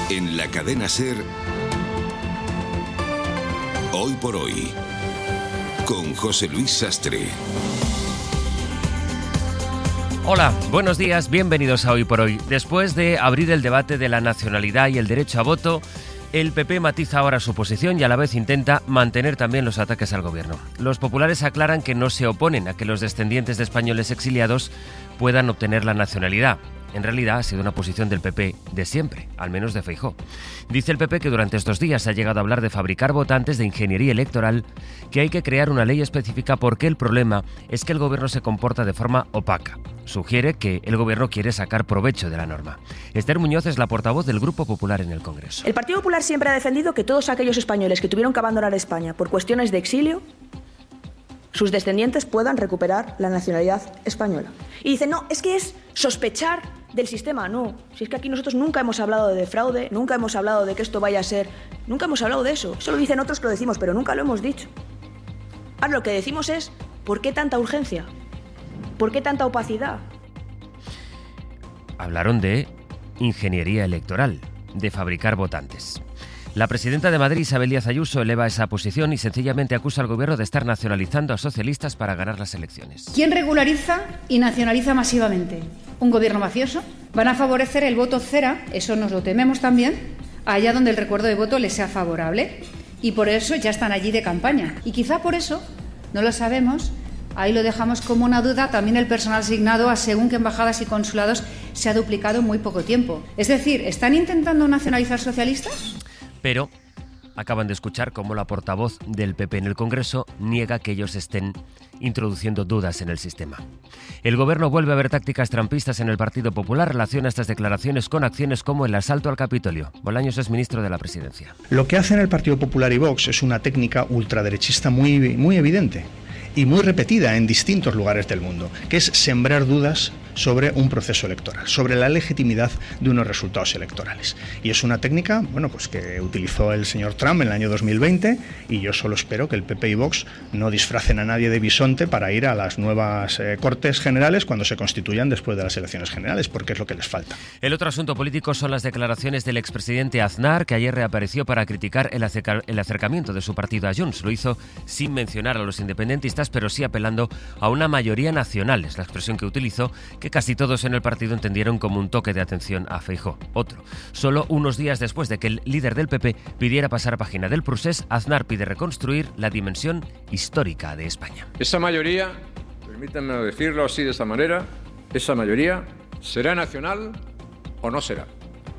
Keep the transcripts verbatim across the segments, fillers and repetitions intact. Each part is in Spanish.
En la cadena SER, Hoy por Hoy, con José Luis Sastre. Hola, buenos días, bienvenidos a Hoy por Hoy. Después de abrir el debate de la nacionalidad y el derecho a voto, el P P matiza ahora su posición y a la vez intenta mantener también los ataques al gobierno. Los populares aclaran que no se oponen a que los descendientes de españoles exiliados puedan obtener la nacionalidad. En realidad ha sido una posición del P P de siempre, al menos de Feijóo. Dice el P P que durante estos días ha llegado a hablar de fabricar votantes, de ingeniería electoral, que hay que crear una ley específica porque el problema es que el gobierno se comporta de forma opaca. Sugiere que el gobierno quiere sacar provecho de la norma. Esther Muñoz es la portavoz del Grupo Popular en el Congreso. El Partido Popular siempre ha defendido que todos aquellos españoles que tuvieron que abandonar España por cuestiones de exilio, sus descendientes puedan recuperar la nacionalidad española. Y dicen, no, es que es sospechar del sistema. No, si es que aquí nosotros nunca hemos hablado de fraude, nunca hemos hablado de que esto vaya a ser, nunca hemos hablado de eso. Eso lo dicen otros que lo decimos, pero nunca lo hemos dicho. Ahora lo que decimos es, ¿por qué tanta urgencia? ¿Por qué tanta opacidad? Hablaron de ingeniería electoral, de fabricar votantes. La presidenta de Madrid, Isabel Díaz Ayuso, eleva esa posición y sencillamente acusa al gobierno de estar nacionalizando a socialistas para ganar las elecciones. ¿Quién regulariza y nacionaliza masivamente? ¿Un gobierno mafioso? Van a favorecer el voto cera, eso nos lo tememos también, allá donde el recuerdo de voto les sea favorable. Y por eso ya están allí de campaña. Y quizá por eso, no lo sabemos, ahí lo dejamos como una duda, también el personal asignado a según qué embajadas y consulados se ha duplicado en muy poco tiempo. Es decir, ¿están intentando nacionalizar socialistas? Pero acaban de escuchar cómo la portavoz del P P en el Congreso niega que ellos estén introduciendo dudas en el sistema. El gobierno vuelve a ver tácticas trampistas en el Partido Popular, relaciona estas declaraciones con acciones como el asalto al Capitolio. Bolaños es ministro de la Presidencia. Lo que hacen el Partido Popular y Vox es una técnica ultraderechista muy, muy evidente y muy repetida en distintos lugares del mundo, que es sembrar dudas sobre un proceso electoral, sobre la legitimidad de unos resultados electorales. Y es una técnica, bueno, pues que utilizó el señor Trump en el año dos mil veinte, y yo solo espero que el P P y Vox no disfracen a nadie de bisonte para ir a las nuevas eh, Cortes Generales cuando se constituyan después de las elecciones generales, porque es lo que les falta. El otro asunto político son las declaraciones del expresidente Aznar, que ayer reapareció para criticar el, acerca- el acercamiento de su partido a Junts. Lo hizo sin mencionar a los independentistas, pero sí apelando a una mayoría nacional, es la expresión que utilizó, que casi todos en el partido entendieron como un toque de atención a Feijóo. Otro. Solo unos días después de que el líder del P P pidiera pasar página del procés, Aznar pide reconstruir la dimensión histórica de España. Esa mayoría, permítanme decirlo así de esta manera, esa mayoría será nacional o no será.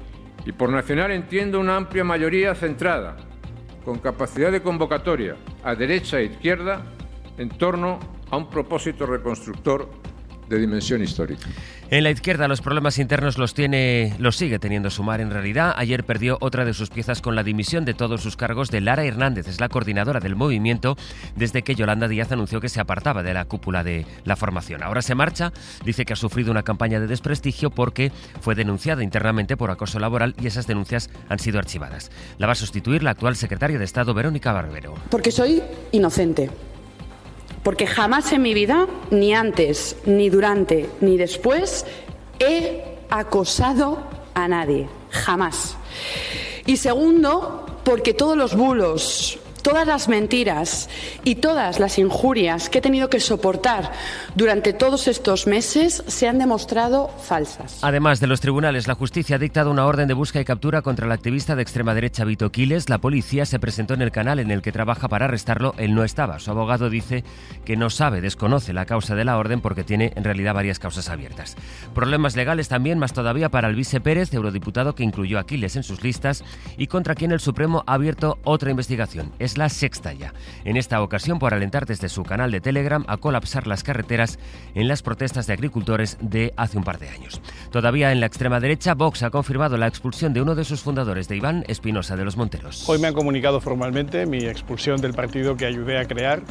Y por nacional entiendo una amplia mayoría centrada, con capacidad de convocatoria a derecha e izquierda, en torno a un propósito reconstructor de dimensión histórica. En la izquierda los problemas internos los tiene, los sigue teniendo Sumar en realidad. Ayer perdió otra de sus piezas con la dimisión de todos sus cargos de Lara Hernández, es la coordinadora del movimiento, desde que Yolanda Díaz anunció que se apartaba de la cúpula de la formación. Ahora se marcha, dice que ha sufrido una campaña de desprestigio porque fue denunciada internamente por acoso laboral y esas denuncias han sido archivadas. La va a sustituir la actual secretaria de Estado, Verónica Barbero. Porque soy inocente. Porque jamás en mi vida, ni antes, ni durante, ni después, he acosado a nadie. Jamás. Y segundo, porque todos los bulos, todas las mentiras y todas las injurias que he tenido que soportar durante todos estos meses se han demostrado falsas. Además de los tribunales, la justicia ha dictado una orden de busca y captura contra el activista de extrema derecha Vito Quiles. La policía se presentó en el canal en el que trabaja para arrestarlo. Él no estaba. Su abogado dice que no sabe, desconoce la causa de la orden porque tiene en realidad varias causas abiertas. Problemas legales también, más todavía para Alvise Pérez, eurodiputado que incluyó a Quiles en sus listas y contra quien el Supremo ha abierto otra investigación. Es la sexta ya. En esta ocasión por alentar desde su canal de Telegram a colapsar las carreteras en las protestas de agricultores de hace un par de años. Todavía en la extrema derecha, Vox ha confirmado la expulsión de uno de sus fundadores, de Iván Espinosa de los Monteros. Hoy me han comunicado formalmente mi expulsión del partido que ayudé a crear.